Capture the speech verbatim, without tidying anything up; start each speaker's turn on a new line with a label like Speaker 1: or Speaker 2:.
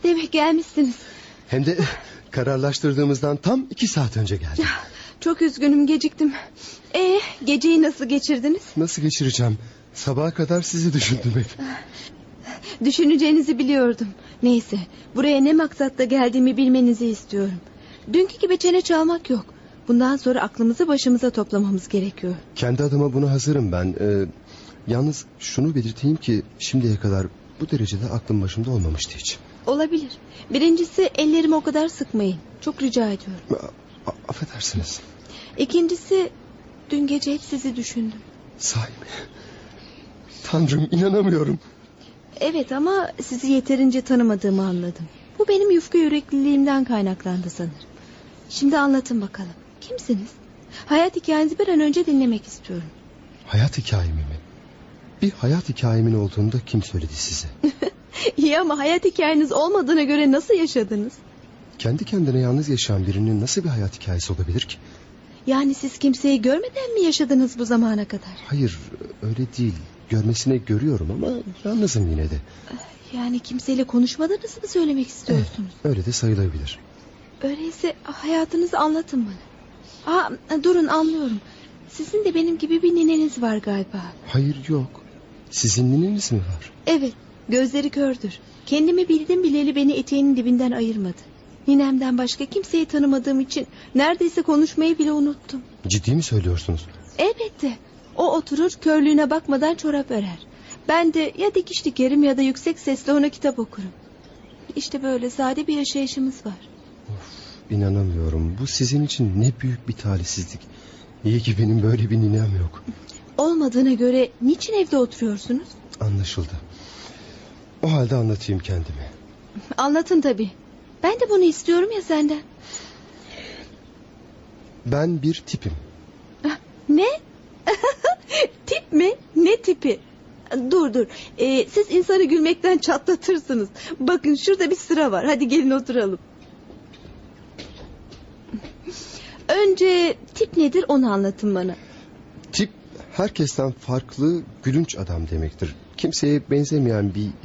Speaker 1: demek gelmişsiniz.
Speaker 2: Hem de kararlaştırdığımızdan tam iki saat önce geldim.
Speaker 1: Çok üzgünüm, geciktim. Ee, geceyi nasıl geçirdiniz?
Speaker 2: Nasıl geçireceğim? Sabaha kadar sizi düşündüm hep.
Speaker 1: Düşüneceğinizi biliyordum. Neyse, buraya ne maksatla geldiğimi bilmenizi istiyorum. Dünkü gibi çene çalmak yok. Bundan sonra aklımızı başımıza toplamamız gerekiyor.
Speaker 2: Kendi adıma buna hazırım ben. Ee, yalnız şunu belirteyim ki şimdiye kadar bu derecede aklım başımda olmamıştı hiç.
Speaker 1: Olabilir. Birincisi, ellerimi o kadar sıkmayın. Çok rica ediyorum.
Speaker 2: A- a- affedersiniz.
Speaker 1: İkincisi, dün gece hep sizi düşündüm.
Speaker 2: Sahi mi? Tanrım, inanamıyorum.
Speaker 1: Evet, ama sizi yeterince tanımadığımı anladım. Bu benim yufka yürekliliğimden kaynaklandı sanırım. Şimdi anlatın bakalım. Kimsiniz? Hayat hikayenizi bir an önce dinlemek istiyorum.
Speaker 2: Hayat hikayemi mi? Bir hayat hikayemin olduğunu da kim söyledi size?
Speaker 1: İyi ama hayat hikayeniz olmadığına göre nasıl yaşadınız?
Speaker 2: Kendi kendine yalnız yaşayan birinin nasıl bir hayat hikayesi olabilir ki?
Speaker 1: Yani siz kimseyi görmeden mi yaşadınız bu zamana kadar?
Speaker 2: Hayır, öyle değil. Görmesine görüyorum ama yalnızım yine de.
Speaker 1: Yani kimseyle konuşmadığınızı mı söylemek istiyorsunuz?
Speaker 2: Evet, öyle de sayılabilir.
Speaker 1: Öyleyse hayatınızı anlatın bana. Aa, durun, anlıyorum. Sizin de benim gibi bir nineniz var galiba.
Speaker 2: Hayır, yok. Sizin nineniz mi var?
Speaker 1: Evet, gözleri kördür. Kendimi bildim bileli beni eteğinin dibinden ayırmadı. Ninemden başka kimseyi tanımadığım için neredeyse konuşmayı bile unuttum.
Speaker 2: Ciddi mi söylüyorsunuz?
Speaker 1: Elbette. O oturur, körlüğüne bakmadan çorap örer. Ben de ya dikiş dikerim ya da yüksek sesle ona kitap okurum. İşte böyle sade bir yaşayışımız var.
Speaker 2: Of, inanamıyorum. Bu sizin için ne büyük bir talihsizlik. İyi ki benim böyle bir ninem yok.
Speaker 1: Olmadığına göre niçin evde oturuyorsunuz?
Speaker 2: Anlaşıldı. O halde anlatayım kendimi.
Speaker 1: Anlatın tabii. Ben de bunu istiyorum ya senden.
Speaker 2: Ben bir tipim.
Speaker 1: Ne? Tip mi? Ne tipi? Dur dur. Ee, siz insanı gülmekten çatlatırsınız. Bakın şurada bir sıra var. Hadi gelin oturalım. Önce tip nedir onu anlatın bana.
Speaker 2: Tip herkesten farklı, gülünç adam demektir. Kimseye benzemeyen bir